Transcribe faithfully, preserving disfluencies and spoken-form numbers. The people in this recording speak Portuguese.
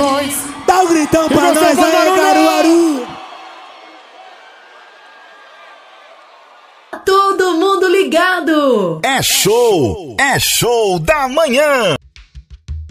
dois. Dá um gritão pra nós aí, Caruaru. Todo mundo ligado. É show, é show da manhã.